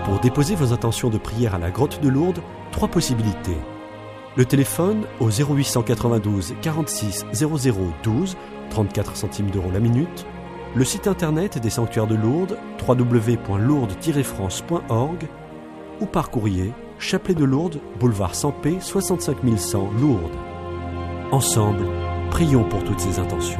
Pour déposer vos intentions de prière à la Grotte de Lourdes, 3 possibilités. Le téléphone au 0892 46 00 12, 34 centimes d'euros la minute. Le site internet des sanctuaires de Lourdes, www.lourdes-france.org, ou par courrier, Chapelet de Lourdes, boulevard Sampé, 65 100 Lourdes. Ensemble, prions pour toutes ces intentions.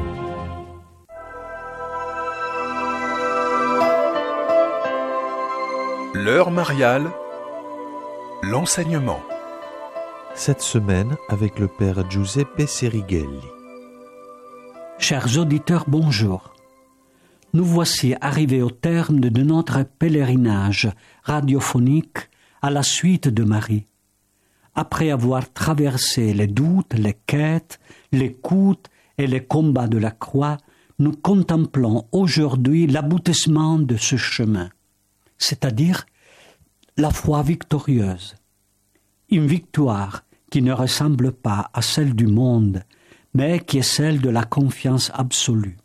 L'heure mariale, l'enseignement. Cette semaine avec le père Giuseppe Serighelli. Chers auditeurs, bonjour. Nous voici arrivés au terme de notre pèlerinage radiophonique à la suite de Marie. Après avoir traversé les doutes, les quêtes, les coups et les combats de la croix, nous contemplons aujourd'hui l'aboutissement de ce chemin, c'est-à-dire la foi victorieuse. Une victoire qui ne ressemble pas à celle du monde, mais qui est celle de la confiance absolue.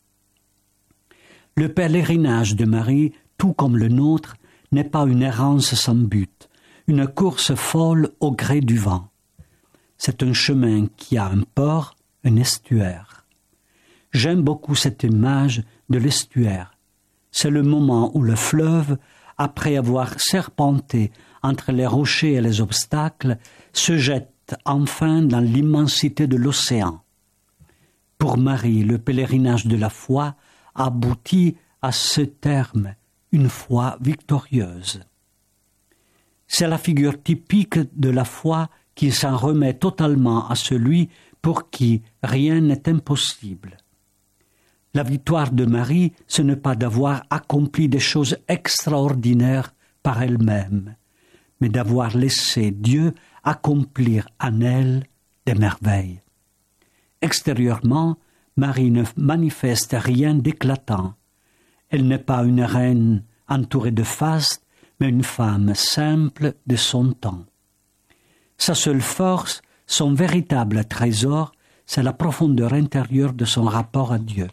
Le pèlerinage de Marie, tout comme le nôtre, n'est pas une errance sans but, une course folle au gré du vent. C'est un chemin qui a un port, un estuaire. J'aime beaucoup cette image de l'estuaire. C'est le moment où le fleuve, après avoir serpenté entre les rochers et les obstacles, se jette enfin dans l'immensité de l'océan. Pour Marie, le pèlerinage de la foi aboutit à ce terme, une foi victorieuse. C'est la figure typique de la foi qui s'en remet totalement à celui pour qui rien n'est impossible. La victoire de Marie, ce n'est pas d'avoir accompli des choses extraordinaires par elle-même, mais d'avoir laissé Dieu accomplir en elle des merveilles. Extérieurement, Marie ne manifeste rien d'éclatant. Elle n'est pas une reine entourée de faste, mais une femme simple de son temps. Sa seule force, son véritable trésor, c'est la profondeur intérieure de son rapport à Dieu.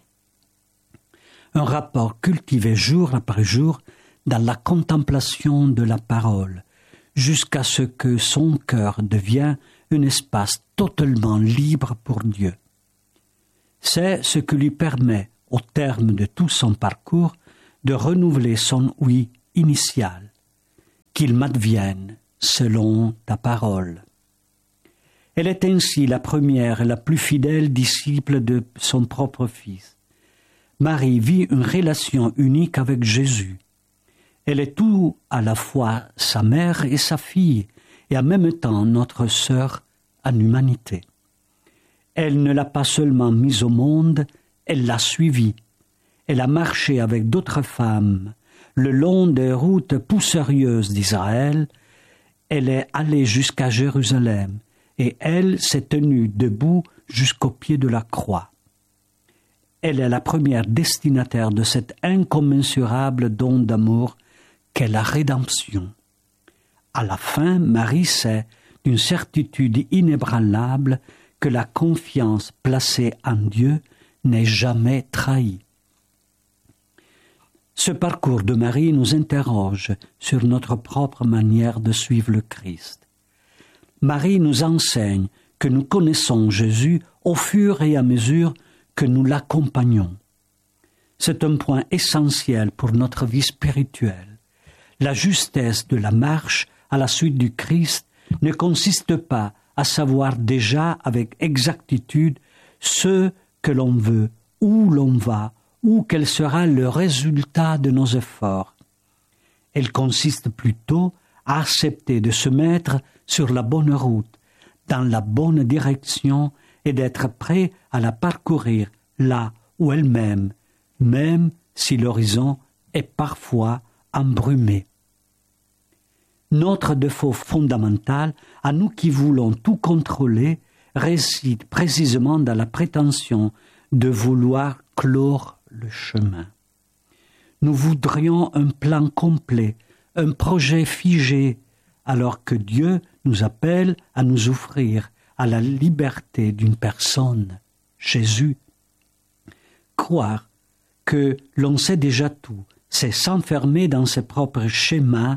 Un rapport cultivé jour après jour dans la contemplation de la parole, jusqu'à ce que son cœur devienne un espace totalement libre pour Dieu. C'est ce qui lui permet, au terme de tout son parcours, de renouveler son oui initial, qu'il m'advienne selon ta parole. Elle est ainsi la première et la plus fidèle disciple de son propre Fils. Marie vit une relation unique avec Jésus. Elle est tout à la fois sa mère et sa fille, et en même temps notre sœur en humanité. Elle ne l'a pas seulement mise au monde, elle l'a suivie. Elle a marché avec d'autres femmes le long des routes poussiéreuses d'Israël. Elle est allée jusqu'à Jérusalem, et elle s'est tenue debout jusqu'au pied de la croix. Elle est la première destinataire de cet incommensurable don d'amour qu'est la rédemption. À la fin, Marie sait d'une certitude inébranlable que la confiance placée en Dieu n'est jamais trahie. Ce parcours de Marie nous interroge sur notre propre manière de suivre le Christ. Marie nous enseigne que nous connaissons Jésus au fur et à mesure que nous l'accompagnons. C'est un point essentiel pour notre vie spirituelle. La justesse de la marche à la suite du Christ ne consiste pas à savoir déjà avec exactitude ce que l'on veut, où l'on va, ou quel sera le résultat de nos efforts. Elle consiste plutôt à accepter de se mettre sur la bonne route, dans la bonne direction, et d'être prêt à la parcourir là où elle-même, même si l'horizon est parfois embrumé. Notre défaut fondamental, à nous qui voulons tout contrôler, réside précisément dans la prétention de vouloir clore le chemin. Nous voudrions un plan complet, un projet figé, alors que Dieu nous appelle à nous offrir à la liberté d'une personne, Jésus. Croire que l'on sait déjà tout, c'est s'enfermer dans ses propres schémas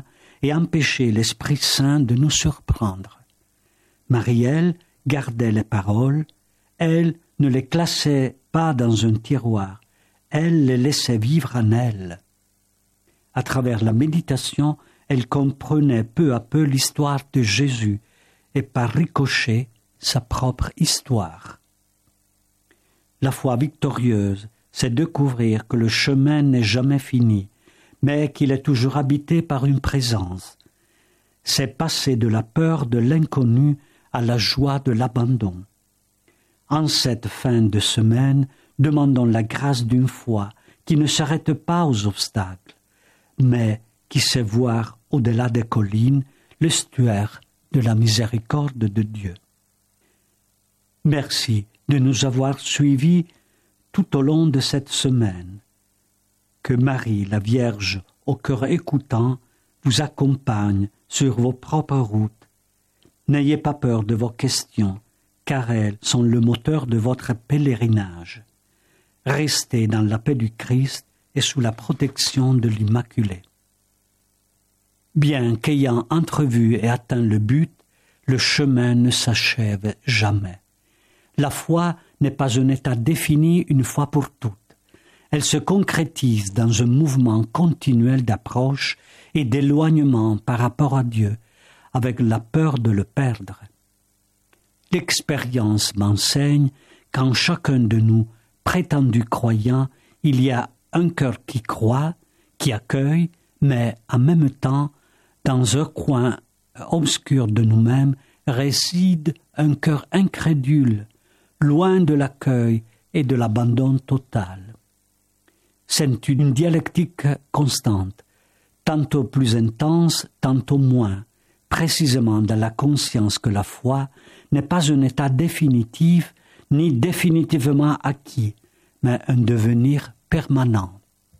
et empêcher l'Esprit Saint de nous surprendre. Marie-Elle gardait les paroles, elle ne les classait pas dans un tiroir, elle les laissait vivre en elle. À travers la méditation, elle comprenait peu à peu l'histoire de Jésus et par ricochet sa propre histoire. La foi victorieuse, c'est découvrir que le chemin n'est jamais fini, mais qu'il est toujours habité par une présence. C'est passer de la peur de l'inconnu à la joie de l'abandon. En cette fin de semaine, demandons la grâce d'une foi qui ne s'arrête pas aux obstacles, mais qui sait voir au-delà des collines l'estuaire de la miséricorde de Dieu. Merci de nous avoir suivis tout au long de cette semaine. Que Marie, la Vierge, au cœur écoutant, vous accompagne sur vos propres routes. N'ayez pas peur de vos questions, car elles sont le moteur de votre pèlerinage. Restez dans la paix du Christ et sous la protection de l'Immaculée. Bien qu'ayant entrevu et atteint le but, le chemin ne s'achève jamais. La foi n'est pas un état défini une fois pour toutes. Elle se concrétise dans un mouvement continuel d'approche et d'éloignement par rapport à Dieu, avec la peur de le perdre. L'expérience m'enseigne qu'en chacun de nous, prétendus croyants, il y a un cœur qui croit, qui accueille, mais en même temps, dans un coin obscur de nous-mêmes, réside un cœur incrédule, loin de l'accueil et de l'abandon total. C'est une dialectique constante, tantôt plus intense, tantôt moins, précisément dans la conscience que la foi n'est pas un état définitif ni définitivement acquis, mais un devenir permanent.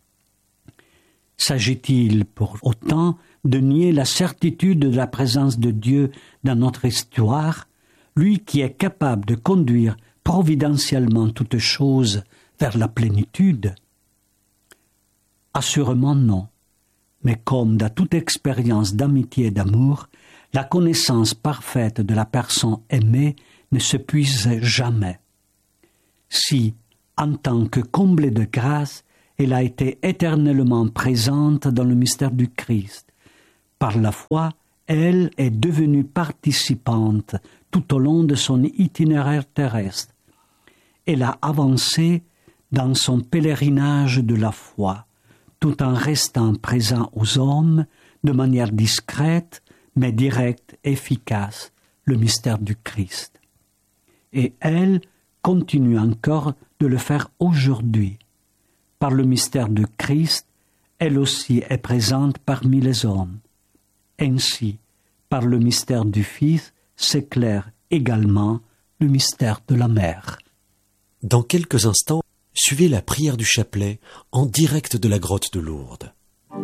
S'agit-il pour autant de nier la certitude de la présence de Dieu dans notre histoire, lui qui est capable de conduire providentiellement toutes choses vers la plénitude? Assurément non, mais comme dans toute expérience d'amitié et d'amour, la connaissance parfaite de la personne aimée ne s'épuise jamais. Si, en tant que comblée de grâce, elle a été éternellement présente dans le mystère du Christ, par la foi, elle est devenue participante tout au long de son itinéraire terrestre. Elle a avancé dans son pèlerinage de la foi, tout en restant présent aux hommes de manière discrète, mais directe, efficace, le mystère du Christ. Et elle continue encore de le faire aujourd'hui. Par le mystère du Christ, elle aussi est présente parmi les hommes. Ainsi, par le mystère du Fils, s'éclaire également le mystère de la Mère. Dans quelques instants, suivez la prière du chapelet en direct de la grotte de Lourdes.